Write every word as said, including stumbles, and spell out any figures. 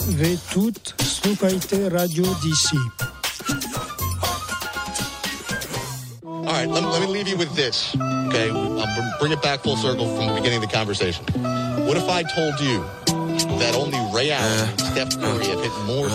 Vy tut slúchajte Radio D C. All right, let, let me leave you with this, okay? I'll bring it back full circle from the beginning of the conversation. What if I told you that only Ray Allen and Steph Curry have hit more